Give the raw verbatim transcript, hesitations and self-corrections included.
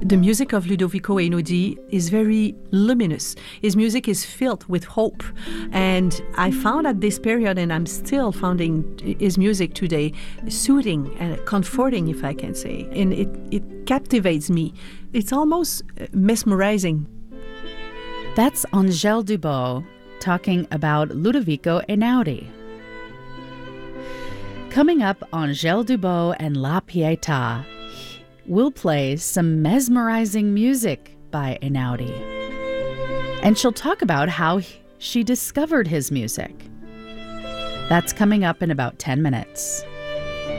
The music of Ludovico Einaudi is very luminous. His music is filled with hope. And I found at this period, and I'm still finding his music today, soothing and comforting, if I can say. And it, it captivates me. It's almost mesmerizing. That's Angèle Dubos talking about Ludovico Einaudi. Coming up, Angèle Dubos and La Pietà will play some mesmerizing music by Einaudi. And she'll talk about how she discovered his music. That's coming up in about ten minutes.